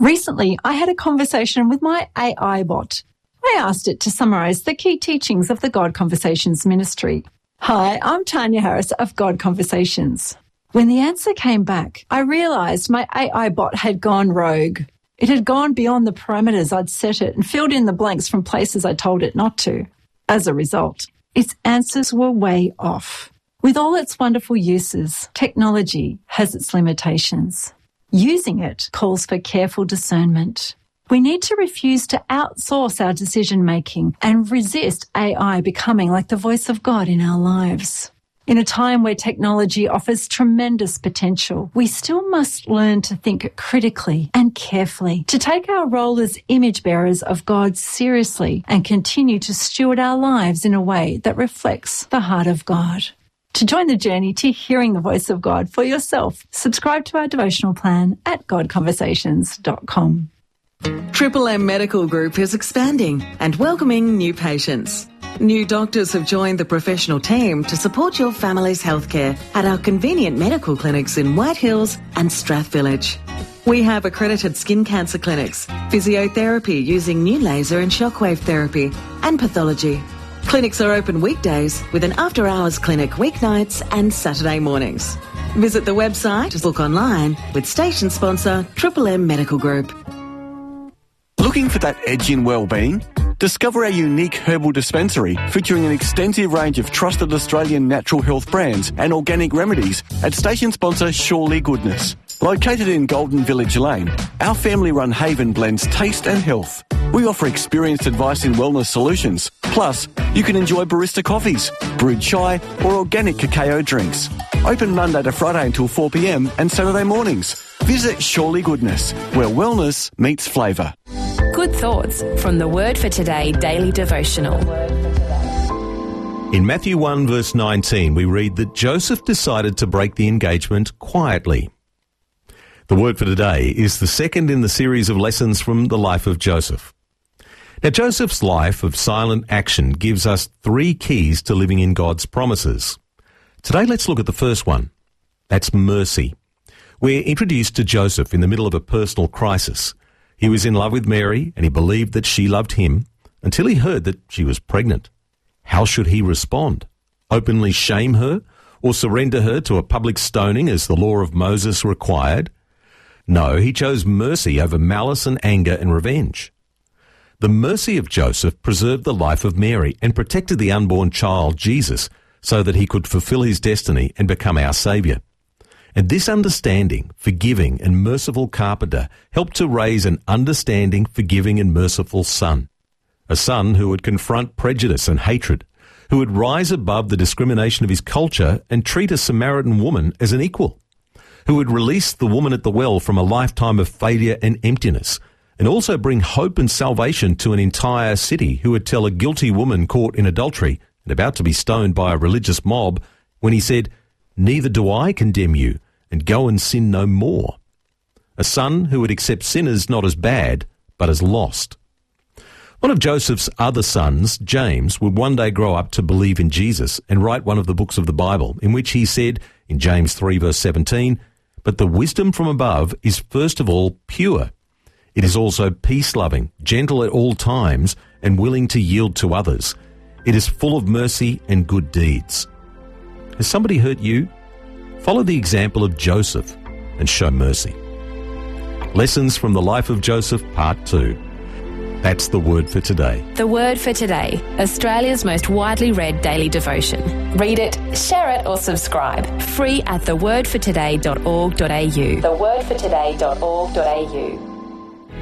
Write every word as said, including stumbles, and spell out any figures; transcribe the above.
Recently, I had a conversation with my A I bot. I asked it to summarise the key teachings of the God Conversations ministry. Hi, I'm Tanya Harris of God Conversations. When the answer came back, I realised my A I bot had gone rogue. It had gone beyond the parameters I'd set it and filled in the blanks from places I told it not to. As a result, its answers were way off. With all its wonderful uses, technology has its limitations. Using it calls for careful discernment. We need to refuse to outsource our decision-making and resist A I becoming like the voice of God in our lives. In a time where technology offers tremendous potential, we still must learn to think critically and carefully, to take our role as image bearers of God seriously and continue to steward our lives in a way that reflects the heart of God. To join the journey to hearing the voice of God for yourself, subscribe to our devotional plan at god conversations dot com. Triple M Medical Group is expanding and welcoming new patients. New doctors have joined the professional team to support your family's healthcare at our convenient medical clinics in White Hills and Strathvillage. We have accredited skin cancer clinics, physiotherapy using new laser and shockwave therapy, and pathology. Clinics are open weekdays with an after-hours clinic weeknights and Saturday mornings. Visit the website to book online with station sponsor Triple M Medical Group. Looking for that edge in well-being? Discover our unique herbal dispensary featuring an extensive range of trusted Australian natural health brands and organic remedies at station sponsor Surely Goodness. Located in Golden Village Lane, our family-run haven blends taste and health. We offer experienced advice in wellness solutions. Plus, you can enjoy barista coffees, brewed chai or organic cacao drinks. Open Monday to Friday until four p m and Saturday mornings. Visit Surely Goodness, where wellness meets flavour. Good thoughts from the Word for Today Daily Devotional. In Matthew one verse nineteen, we read that Joseph decided to break the engagement quietly. The Word for Today is the second in the series of lessons from the life of Joseph. Now, Joseph's life of silent action gives us three keys to living in God's promises. Today, let's look at the first one. That's mercy. We're introduced to Joseph in the middle of a personal crisis. He was in love with Mary, and he believed that she loved him until he heard that she was pregnant. How should he respond? Openly shame her or surrender her to a public stoning as the law of Moses required? No, he chose mercy over malice and anger and revenge. The mercy of Joseph preserved the life of Mary and protected the unborn child, Jesus, so that he could fulfill his destiny and become our Saviour. And this understanding, forgiving and merciful carpenter helped to raise an understanding, forgiving and merciful son. A son who would confront prejudice and hatred, who would rise above the discrimination of his culture and treat a Samaritan woman as an equal, who would release the woman at the well from a lifetime of failure and emptiness, and also bring hope and salvation to an entire city, who would tell a guilty woman caught in adultery and about to be stoned by a religious mob when he said, "Neither do I condemn you, and go and sin no more." A son who would accept sinners not as bad, but as lost. One of Joseph's other sons, James, would one day grow up to believe in Jesus and write one of the books of the Bible, in which he said, in James three verse seventeen, "But the wisdom from above is first of all pure. It is also peace-loving, gentle at all times, and willing to yield to others. It is full of mercy and good deeds." Has somebody hurt you? Follow the example of Joseph and show mercy. Lessons from the life of Joseph, Part two. That's the Word for Today. The Word for Today, Australia's most widely read daily devotion. Read it, share it or subscribe. Free at the word for today dot org dot a u. the word for today dot org dot a u.